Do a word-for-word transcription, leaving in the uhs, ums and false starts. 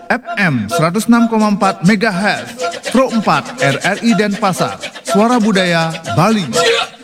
F M seratus enam koma empat MHz, Pro empat R R I Denpasar, Suara Budaya Bali.